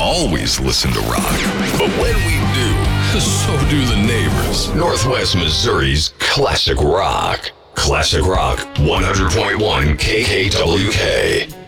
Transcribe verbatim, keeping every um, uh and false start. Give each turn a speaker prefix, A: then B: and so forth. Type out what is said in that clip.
A: always listen to rock. But when we do, so do the neighbors. Northwest Missouri's classic rock. Classic Rock one hundred point one K K W K.